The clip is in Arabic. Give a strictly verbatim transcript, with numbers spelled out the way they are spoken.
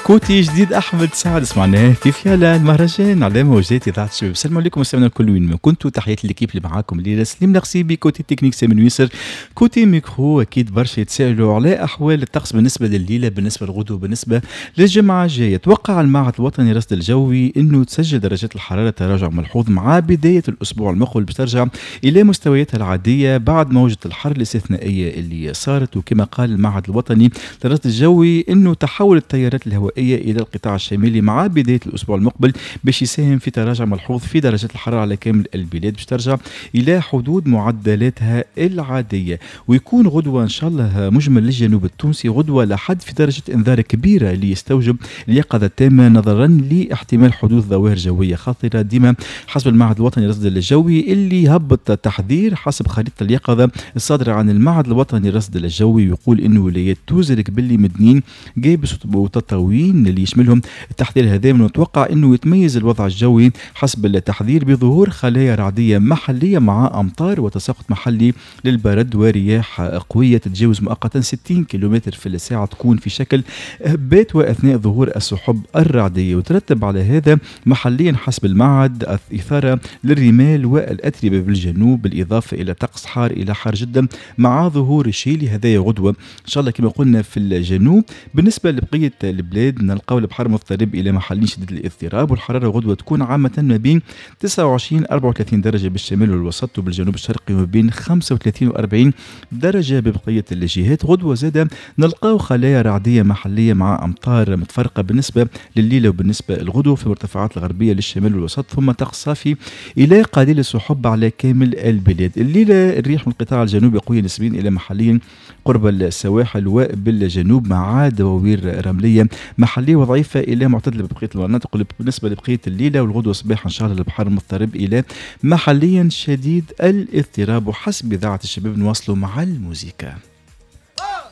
كوتي جديد احمد سعد سمعناه في فيالا المهرجان على موجات اذاعه الشباب. السلام عليكم مستمعينا الكل وين ما كنتوا، تحياتي ليكيب اللي معاكم الليله. سليم نغسيبي كوتي تكنيك سامي يسر، كوتي ميكرو. اكيد برشا يتسائلوا على احوال الطقس بالنسبه لليله، بالنسبه للغدو، بالنسبه للجمعه الجايه. توقع المعهد الوطني للرصد الجوي انه تسجل درجات الحراره تراجع ملحوظ مع بدايه الاسبوع المقبل باش ترجع الى مستوياتها العاديه بعد موجه الحر الاستثنائيه اللي صارت. وكما قال المعهد الوطني للرصد الجوي انه تحول التيارات الهوائيه الى القطاع الشمالي مع بدايه الاسبوع المقبل باش يساهم في تراجع ملحوظ في درجات الحراره على كامل البلاد باش ترجع الى حدود معدلاتها العاديه. ويكون غدوه ان شاء الله مجمل للجنوب التونسي غدوه لحد في درجه انذار كبيره اللي يستوجب اليقظه التامه نظرا لاحتمال حدوث ظواهر جويه خطيره ديما حسب المعهد الوطني للرصد الجوي اللي هبط تحذير حسب خريطه اليقظه الصادره عن المعهد الوطني للرصد الجوي. يقول انه ولايات توزرك باللي مدنين جايبس وتطاوين اللي يشملهم التحذير هذا، من المتوقع انه يتميز الوضع الجوي حسب التحذير بظهور خلايا رعديه محليه مع امطار وتساقط محلي للبرد ورياح قويه تتجاوز مؤقتا ستين كيلومتر في الساعه تكون في شكل هبات واثناء ظهور السحب الرعديه. وترتب على هذا محليا حسب المعهد اثاره للرمال والاتربه بالجنوب بالاضافه الى طقس حار الى حار جدا مع ظهور الشيلي. هذا غدوه ان شاء الله كما قلنا في الجنوب. بالنسبه لبقيه البلاد نلقاو البحر مضطرب الى محلين شديد الاضطراب، والحراره غدوه تكون عامه ما بين تسعة وعشرين أربعة وثلاثين درجه بالشمال والوسط وبالجنوب الشرقي، وما بين خمسة وثلاثين وأربعين درجه ببقيه الجهات. غدوه زاده نلقاو خلايا رعديه محليه مع امطار متفرقه بالنسبه لليله وبالنسبه للغدوه في المرتفعات الغربيه للشمال والوسط، ثم طقس صافي الى قليل السحب على كامل البلاد. الليله الريح من القطاع الجنوبي قويه نسبيا الى محليا قرب السواحل وبالجنوب مع دواوير رمليه محليه وضعيفه الى معتدله ببقيه المناطق. بالنسبه لبقيه الليله والغدوه صباحا ان شاء الله البحر مضطرب الى محليا شديد الاضطراب. وحسب اذاعه الشباب نواصلوا مع الموسيقى.